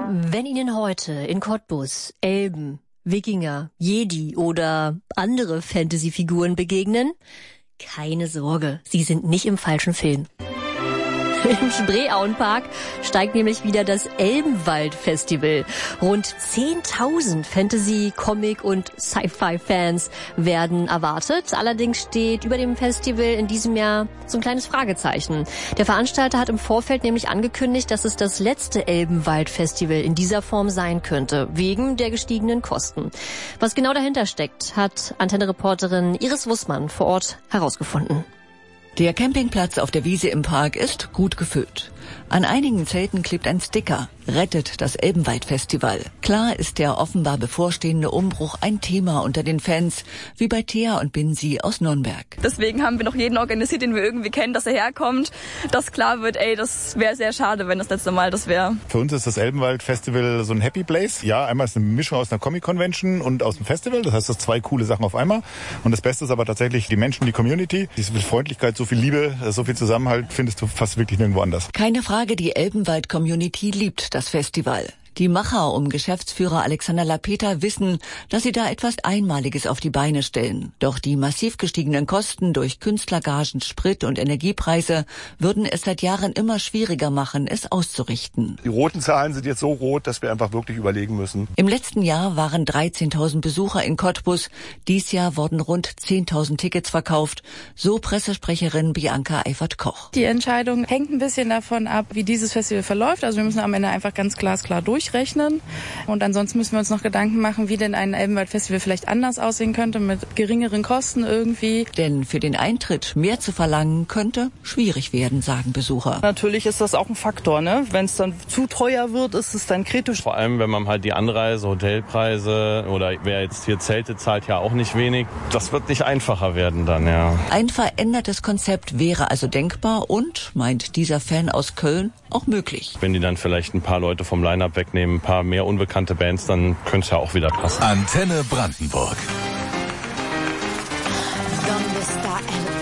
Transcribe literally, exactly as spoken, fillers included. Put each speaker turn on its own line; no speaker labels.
Wenn Ihnen heute in Cottbus Elben, Wikinger, Jedi oder andere Fantasy-Figuren begegnen, keine Sorge, Sie sind nicht im falschen Film. Im Spreeauenpark steigt nämlich wieder das Elbenwald-Festival. Rund zehntausend Fantasy-, Comic- und Sci-Fi-Fans werden erwartet. Allerdings steht über dem Festival in diesem Jahr so ein kleines Fragezeichen. Der Veranstalter hat im Vorfeld nämlich angekündigt, dass es das letzte Elbenwald-Festival in dieser Form sein könnte, wegen der gestiegenen Kosten. Was genau dahinter steckt, hat Antenne-Reporterin Iris Wussmann vor Ort herausgefunden.
Der Campingplatz auf der Wiese im Park ist gut gefüllt. An einigen Zelten klebt ein Sticker: Rettet das Elbenwald-Festival. Klar ist der offenbar bevorstehende Umbruch ein Thema unter den Fans, wie bei Thea und Binsi aus Nürnberg.
Deswegen haben wir noch jeden organisiert, den wir irgendwie kennen, dass er herkommt, dass klar wird, ey, das wäre sehr schade, wenn das letzte Mal das wäre.
Für uns ist das Elbenwald-Festival so ein Happy Place. Ja, einmal ist eine Mischung aus einer Comic-Convention und aus dem Festival. Das heißt, das sind zwei coole Sachen auf einmal. Und das Beste ist aber tatsächlich die Menschen, die Community. So viel Freundlichkeit, so viel Liebe, so viel Zusammenhalt findest du fast wirklich nirgendwo anders.
Keine Frage, die Elbenwald-Community liebt das Festival. Die Macher um Geschäftsführer Alexander Lapeter wissen, dass sie da etwas Einmaliges auf die Beine stellen. Doch die massiv gestiegenen Kosten durch Künstlergagen, Sprit- und Energiepreise würden es seit Jahren immer schwieriger machen, es auszurichten.
Die roten Zahlen sind jetzt so rot, dass wir einfach wirklich überlegen müssen.
Im letzten Jahr waren dreizehntausend Besucher in Cottbus. Dies Jahr wurden rund zehntausend Tickets verkauft, so Pressesprecherin Bianca Eifert-Koch.
Die Entscheidung hängt ein bisschen davon ab, wie dieses Festival verläuft. Also wir müssen am Ende einfach ganz glasklar durch rechnen. Und ansonsten müssen wir uns noch Gedanken machen, wie denn ein Elbenwald-Festival vielleicht anders aussehen könnte, mit geringeren Kosten irgendwie.
Denn für den Eintritt mehr zu verlangen, könnte schwierig werden, sagen Besucher.
Natürlich ist das auch ein Faktor, ne? Wenn es dann zu teuer wird, ist es dann kritisch.
Vor allem, wenn man halt die Anreise, Hotelpreise oder wer jetzt hier Zelte zahlt, ja auch nicht wenig. Das wird nicht einfacher werden dann, ja.
Ein verändertes Konzept wäre also denkbar und, meint dieser Fan aus Köln, auch möglich.
Wenn die dann vielleicht ein paar Leute vom Line-Up wegnehmen, ein paar mehr unbekannte Bands, dann könnte es ja auch wieder passen.
Antenne Brandenburg.
¿Dónde está el